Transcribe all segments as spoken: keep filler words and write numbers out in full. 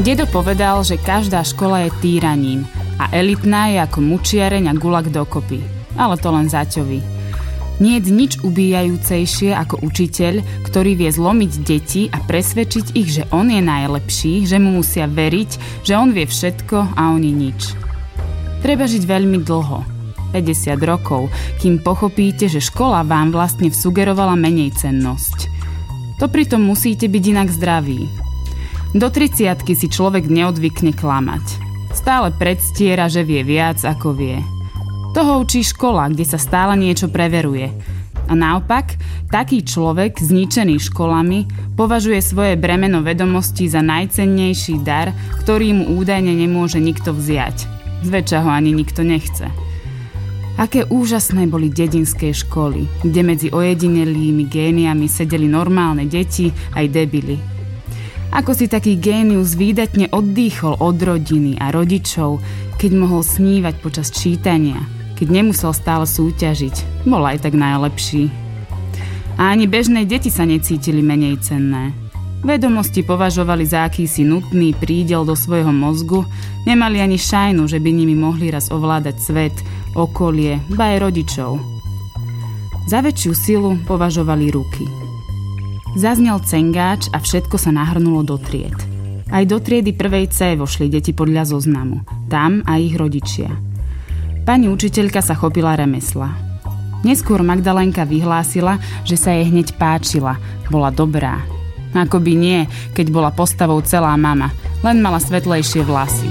Dedo povedal, že každá škola je týraním a elitná je ako mučiareň a gulag dokopy. Ale to len zaťovi. Nie je nič ubíjajúcejšie ako učiteľ, ktorý vie zlomiť deti a presvedčiť ich, že on je najlepší, že mu musia veriť, že on vie všetko a oni nič. Treba žiť veľmi dlho, päťdesiat rokov, kým pochopíte, že škola vám vlastne vsugerovala menej cennosť. To pritom musíte byť inak zdraví. Do tridsiatky si človek neodvykne klamať. Stále predstiera, že vie viac ako vie. Toho učí škola, kde sa stále niečo preveruje. A naopak, taký človek, zničený školami, považuje svoje bremeno vedomostí za najcennejší dar, ktorý mu údajne nemôže nikto vziať. Zväčša ho ani nikto nechce. Aké úžasné boli dedinské školy, kde medzi ojedinelými géniami sedeli normálne deti aj debili. Ako si taký génius výdatne oddychol od rodiny a rodičov, keď mohol snívať počas čítania, keď nemusel stále súťažiť, bol aj tak najlepší. A ani bežné deti sa necítili menej cenné. Vedomosti považovali za akýsi nutný prídel do svojho mozgu, nemali ani šajnu, že by nimi mohli raz ovládať svet, okolie, ba aj rodičov. Za väčšiu silu považovali ruky. Zaznel cengáč a všetko sa nahrnulo do tried. Aj do triedy prvej C vošli deti podľa zoznamu, tam aj ich rodičia. Pani učiteľka sa chopila remesla. Neskôr Magdalenka vyhlásila, že sa jej hneď páčila, bola dobrá. Akoby nie, keď bola postavou celá mama, len mala svetlejšie vlasy.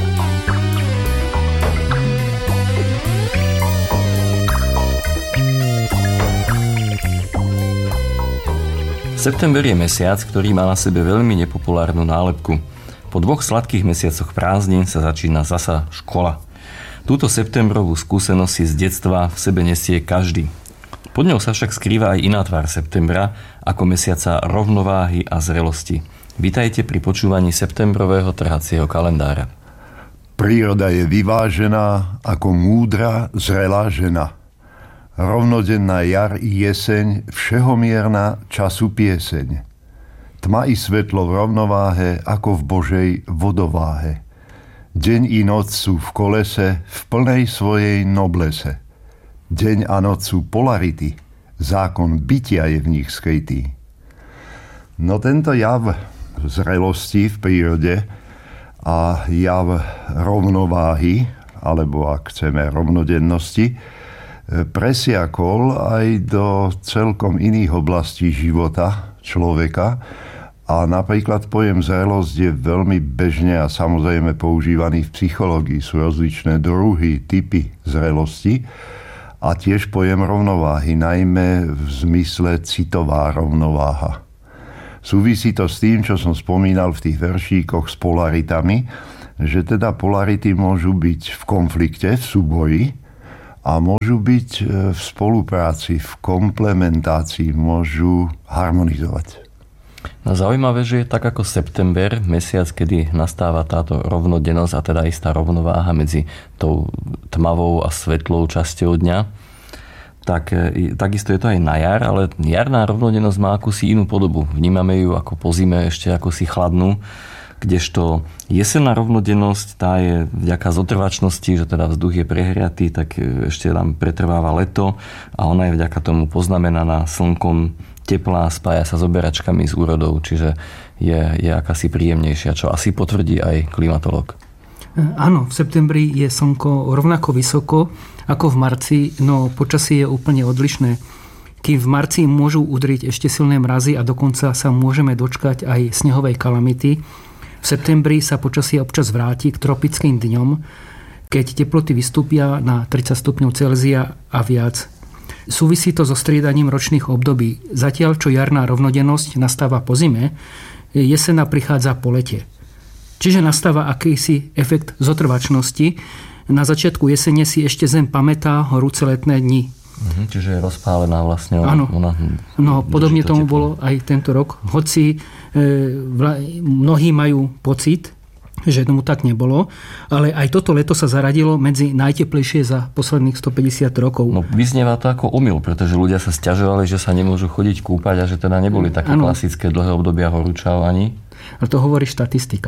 September je mesiac, ktorý má na sebe veľmi nepopulárnu nálepku. Po dvoch sladkých mesiacoch prázdnin sa začína zasa škola. Túto septembrovú skúsenosť si z detstva v sebe nesie každý. Pod ňou sa však skrýva aj iná tvár septembra, ako mesiaca rovnováhy a zrelosti. Vitajte pri počúvaní septembrového trhacieho kalendára. Príroda je vyvážená ako múdra, zrelá žena. Rovnodenná jar i jeseň, všehomierna času pieseň. Tma i svetlo v rovnováhe ako v Božej vodováhe. Deň i noc sú v kolese, v plnej svojej noblese. Deň a noc sú polarity, zákon bytia je v nich skrytý. No tento jav zrelosti v prírode a jav rovnováhy, alebo ak chceme rovnodennosti, presiakol aj do celkom iných oblastí života človeka. A napríklad pojem zrelosť je veľmi bežne a samozrejme používaný v psychológii. Sú rozličné druhy, typy zrelosti a tiež pojem rovnováhy, najmä v zmysle citová rovnováha. Súvisí to s tým, čo som spomínal v tých veršíkoch s polaritami, že teda polarity môžu byť v konflikte, v súboji a môžu byť v spolupráci, v komplementácii, môžu harmonizovať. No zaujímavé, že je tak ako september, mesiac, kedy nastáva táto rovnodennosť a teda istá rovnováha medzi tou tmavou a svetlou časťou dňa, tak takisto je to aj na jar, ale jarná rovnodennosť má akúsi inú podobu. Vnímame ju ako po zime ešte akúsi chladnú, kdežto jesenná rovnodennosť, tá je vďaka zotrvačnosti, že teda vzduch je prehriatý, tak ešte tam pretrváva leto a ona je vďaka tomu poznamenaná slnkom, teplá, spája sa s oberačkami, s úrodou, čiže je, je akási príjemnejšia, čo asi potvrdí aj klimatológ. Áno, v septembri je slnko rovnako vysoko ako v marci, no počasie je úplne odlišné. Kým v marci môžu udriť ešte silné mrazy a dokonca sa môžeme dočkať aj snehovej kalamity, v septembri sa počasie občas vráti k tropickým dňom, keď teploty vystúpia na tridsať stupňov Celzia a viac. Súvisí to so striedaním ročných období. Zatiaľ, čo jarná rovnodennosť nastáva po zime, jesená prichádza po lete. Čiže nastáva akýsi efekt zotrvačnosti. Na začiatku jesene si ešte zem pamätá horúce letné dni. Mhm, čiže je rozpálená vlastne. Áno. Ona, no, podobne to tomu teplo. bolo aj tento rok. Hoci e, vla, mnohí majú pocit, že tomu tak nebolo, ale aj toto leto sa zaradilo medzi najteplejšie za posledných stopäťdesiat rokov. No vyznieva to ako omyl, pretože ľudia sa sťažovali, že sa nemôžu chodiť kúpať a že teda neboli také ano. klasické dlhé obdobia horúčav ani. Ale to hovorí štatistika.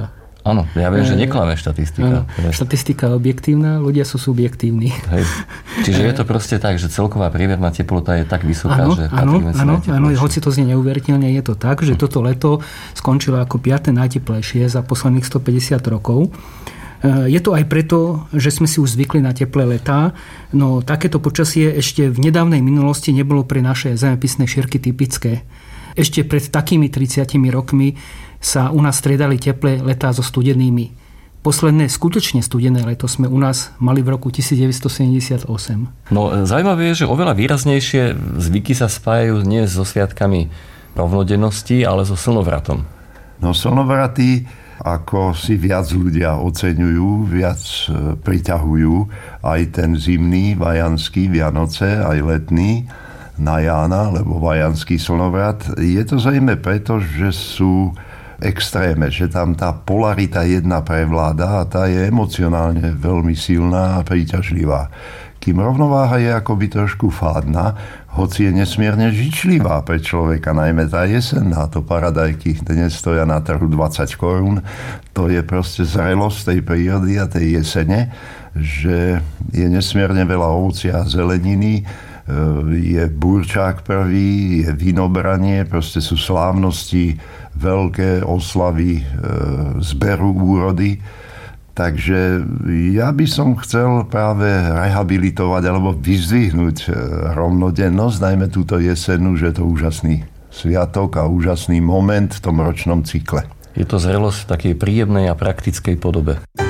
Áno, ja viem, že neklame štatistika. Áno, štatistika je objektívna, ľudia sú subjektívni. Hej. Čiže je to proste tak, že celková priemerná teplota je tak vysoká, áno, že áno, patríme si áno, áno, hoci to znie neuveriteľne, je to tak, že hm. toto leto skončilo ako piate najteplejšie za posledných stopäťdesiat rokov. Je to aj preto, že sme si už zvykli na teplé letá, no takéto počasie ešte v nedávnej minulosti nebolo pre naše zemepisné šírky typické. Ešte pred takými tridsiatimi rokmi sa u nás striedali teplé letá so studenými. Posledné skutočne studené leto sme u nás mali v roku devätnásťstosedemdesiatosem. No zaujímavé je, že oveľa výraznejšie zvyky sa spájajú nie so sviatkami rovnodennosti, ale so slnovratom. No slnovraty, ako si viac ľudia oceňujú, viac priťahujú, aj ten zimný, vajanský, Vianoce, aj letný, na Jána, lebo vajanský slnovrat. Je to zrejme preto, že sú extréme, že tam tá polarita jedna prevláda a tá je emocionálne veľmi silná a príťažlivá. Kým rovnováha je akoby trošku fádna, hoci je nesmierne žičlivá pre človeka, najmä tá jesenná, to paradajky dnes stoja na trhu dvadsať korún, to je proste zrelosť tej prírody a tej jesene, že je nesmierne veľa ovocia a zeleniny, je burčák prvý, je vinobranie, proste sú slávnosti, veľké oslavy zberu úrody. Takže ja by som chcel práve rehabilitovať alebo vyzdvihnúť rovnodennosť, najmä túto jesenu, že je to úžasný sviatok a úžasný moment v tom ročnom cykle. Je to zrelosť v takej príjemnej a praktickej podobe.